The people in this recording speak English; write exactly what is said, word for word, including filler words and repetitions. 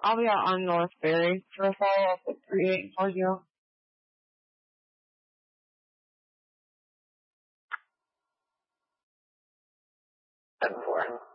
I'll be out on North Ferry for a follow-up with three eight four zero. seven four.